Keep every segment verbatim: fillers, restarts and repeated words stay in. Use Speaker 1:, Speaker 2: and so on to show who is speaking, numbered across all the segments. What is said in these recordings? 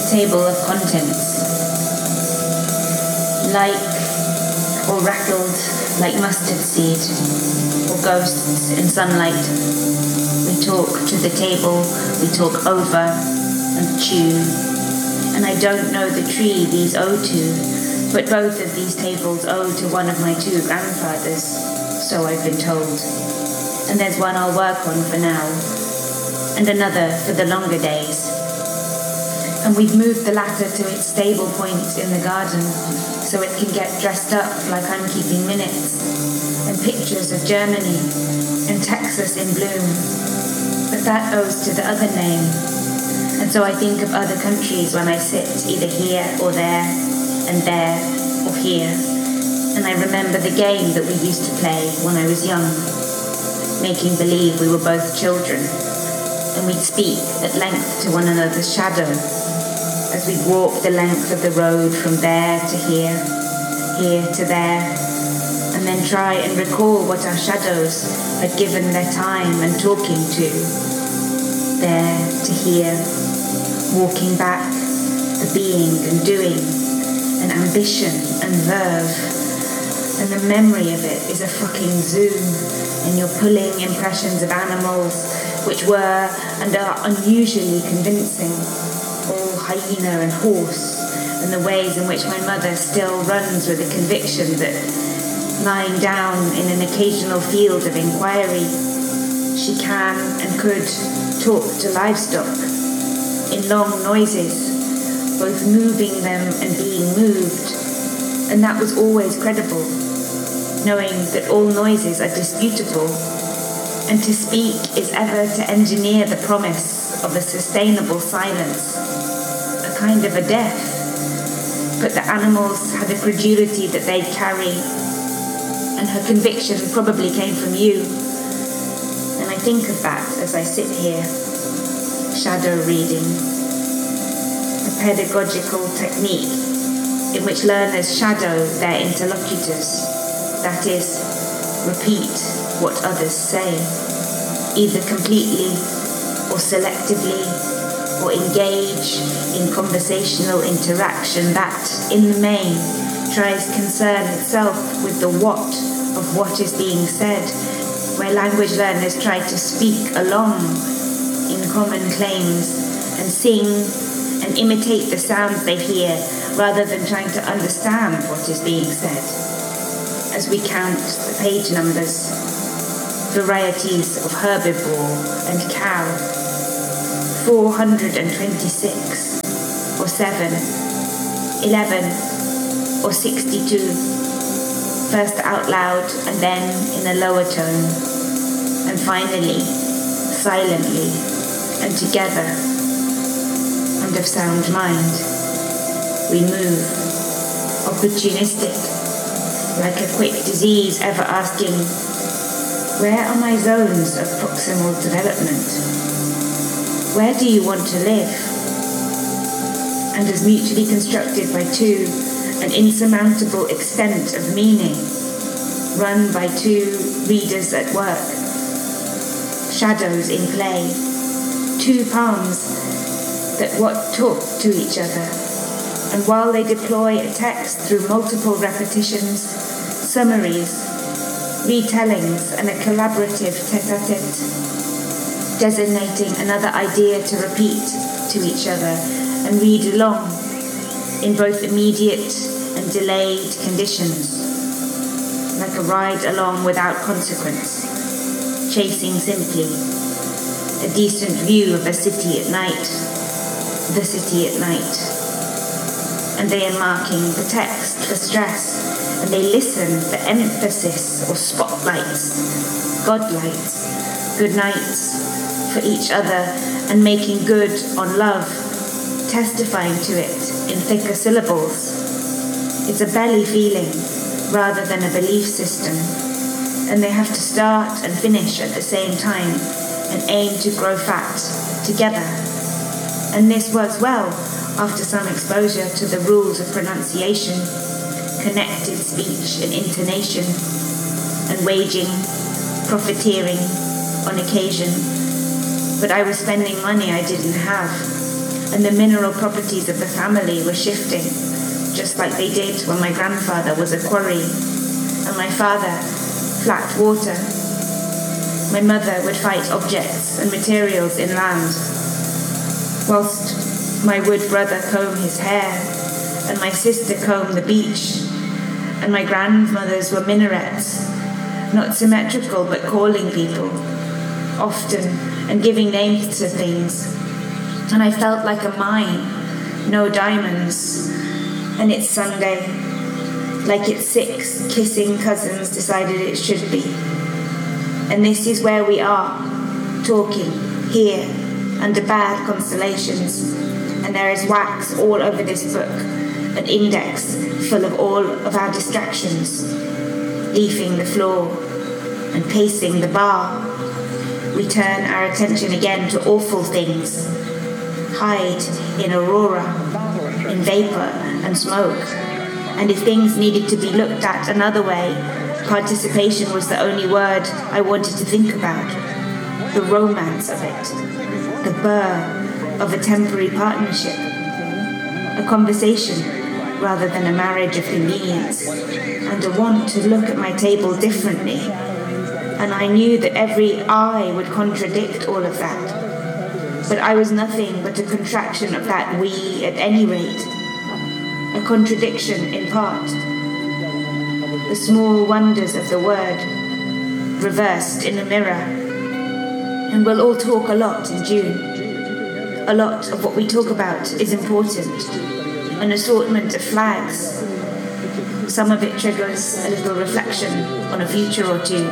Speaker 1: table of contents. Like or rattled like mustard seed, or ghosts in sunlight. We talk to the table, we talk over and chew. And I don't know the tree these owe to, but both of these tables owe to one of my two grandfathers, so I've been told. And there's one I'll work on for now, and another for the longer days. And we've moved the latter to its stable point in the garden, so it can get dressed up like I'm keeping minutes, and pictures of Germany and Texas in bloom. But that owes to the other name, and so I think of other countries when I sit either here or there, and there or here, and I remember the game that we used to play when I was young, making believe we were both children, and we'd speak at length to one another's shadow, as we'd walk the length of the road from there to here, here to there, and then try and recall what our shadows had given their time and talking to. There to here, walking back, the being and doing, and ambition and verve, and the memory of it is a fucking zoom, and you're pulling impressions of animals which were and are unusually convincing. All hyena and horse, and the ways in which my mother still runs with a conviction that, lying down in an occasional field of inquiry, she can and could talk to livestock in long noises, both moving them and being moved, and that was always credible, knowing that all noises are disputable, and to speak is ever to engineer the promise of a sustainable silence, a kind of a death. But the animals had a credulity that they'd carry, and her conviction probably came from you. And I think of that as I sit here, shadow reading, a pedagogical technique in which learners shadow their interlocutors, that is, repeat what others say, either completely or selectively, or engage in conversational interaction that, in the main, tries concern itself with the what of what is being said, where language learners try to speak along in common claims and sing and imitate the sounds they hear rather than trying to understand what is being said. As we count the page numbers, varieties of herbivore and cow, four hundred twenty-six, or seven, eleven, or sixty-two, first out loud and then in a lower tone, and finally, silently and together, and of sound mind. We move, opportunistic, like a quick disease ever asking, where are my zones of proximal development? Where do you want to live? And as mutually constructed by two, an insurmountable extent of meaning, run by two readers at work, shadows in play, two palms that what talk to each other, and while they deploy a text through multiple repetitions, summaries, retellings, and a collaborative tete-a-tete, designating another idea to repeat to each other and read along in both immediate and delayed conditions, like a ride along without consequence, chasing simply, a decent view of a city at night, the city at night. And they are marking the text for stress, and they listen for emphasis or spotlights, godlights, good nights for each other, and making good on love, testifying to it in thicker syllables. It's a belly feeling rather than a belief system, and they have to start and finish at the same time and aim to grow fat together. And this works well after some exposure to the rules of pronunciation, connected speech and intonation, and waging, profiteering on occasion. But I was spending money I didn't have, and the mineral properties of the family were shifting, just like they did when my grandfather was a quarry, and my father flacked water. My mother would fight objects and materials in land, whilst my wood brother combed his hair, and my sister combed the beach, and my grandmothers were minarets, not symmetrical but calling people, often, and giving names to things. And I felt like a mine, no diamonds, and it's Sunday, like it's six kissing cousins decided it should be. And this is where we are, talking, here, under bad constellations, and there is wax all over this book, an index full of all of our distractions, leafing the floor and pacing the bar. We turn our attention again to awful things, hide in aurora, in vapour and smoke, and if things needed to be looked at another way, participation was the only word I wanted to think about, the romance of it, the burr of a temporary partnership, a conversation rather than a marriage of convenience, and a want to look at my table differently. And I knew that every I would contradict all of that. But I was nothing but a contraction of that we at any rate, a contradiction in part. The small wonders of the word, reversed in a mirror. And we'll all talk a lot in June. A lot of what we talk about is important. An assortment of flags. Some of it triggers a little reflection on a future or two.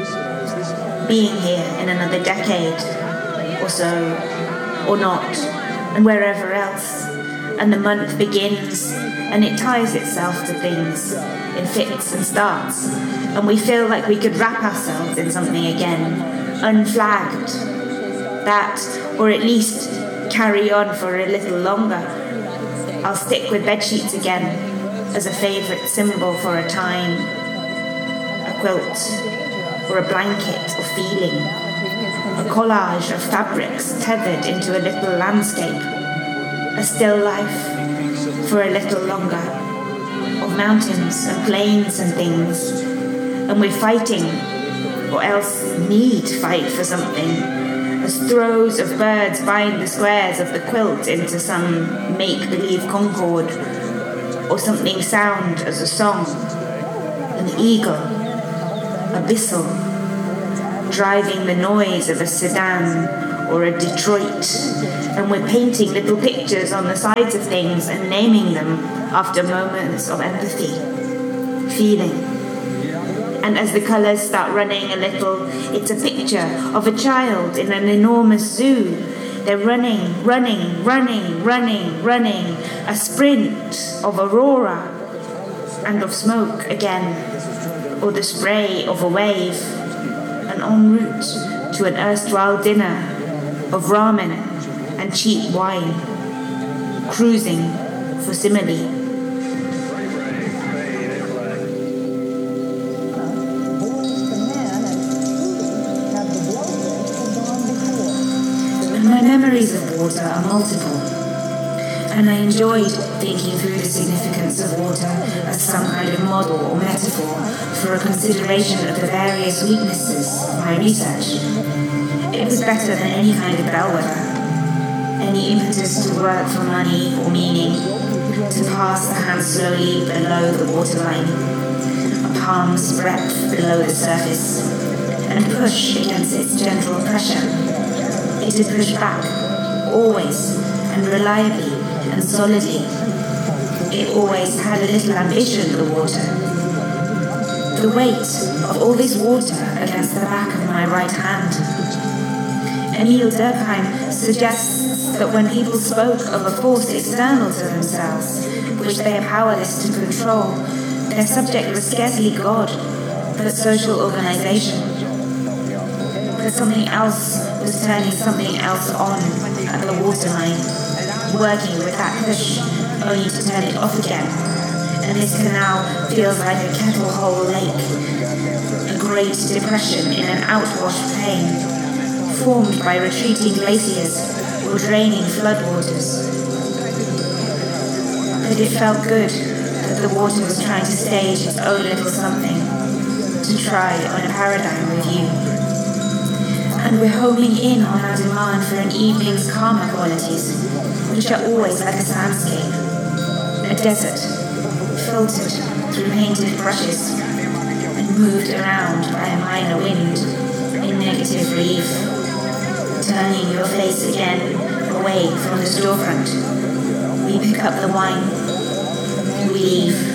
Speaker 1: Being here in another decade or so, or not, and wherever else. And the month begins, and it ties itself to things in fits and starts, and we feel like we could wrap ourselves in something again, unflagged. That, or at least carry on for a little longer. I'll stick with bedsheets again as a favourite symbol for a time, a quilt, or a blanket of feeling, a collage of fabrics tethered into a little landscape, a still life for a little longer, of mountains and plains and things, and we're fighting, or else need fight for something, as throws of birds bind the squares of the quilt into some make-believe concord, or something sound as a song, an eagle, abyssal, driving the noise of a sedan or a Detroit, and we're painting little pictures on the sides of things and naming them after moments of empathy, feeling. And as the colours start running a little, it's a picture of a child in an enormous zoo. They're running, running, running, running, running, a sprint of aurora and of smoke again, or the spray of a wave, and en route to an erstwhile dinner of ramen and cheap wine, cruising for simile. My memories of water are multiple, and I enjoyed thinking through the significance of water as some kind of model or metaphor for a consideration of the various weaknesses of my research. It was better than any kind of bellwether, any impetus to work for money or meaning, to pass the hand slowly below the waterline, a palm's breadth below the surface, and push against its gentle pressure. It did push back, always, and reliably, and solidly. It always had a little ambition, the water. The weight of all this water against the back of my right hand. Emile Durkheim suggests that when people spoke of a force external to themselves, which they are powerless to control, their subject was scarcely God, but social organization. That something else was turning something else on at the waterline, working with that push, only to turn it off again. And this canal feels like a kettle hole lake, a great depression in an outwash plain, formed by retreating glaciers, or draining floodwaters. But it felt good that the water was trying to stage its own little something to try on a paradigm with you. And we're homing in on our demand for an evening's calmer qualities, which are always like a soundscape, a desert, filtered through painted brushes and moved around by a minor wind in negative relief, turning your face again away from the storefront. We pick up the wine, we leave.